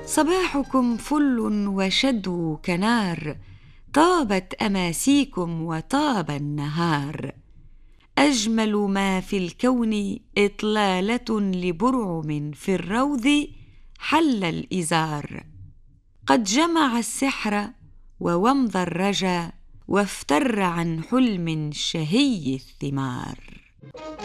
صباحكم فل وشدو كنار، طابت أماسيكم وطاب النهار. أجمل ما في الكون إطلالة لبرعم في الروض حل الإزار. قد جمع السحر وومض الرجا، وافتر عن حلم شهي الثمار.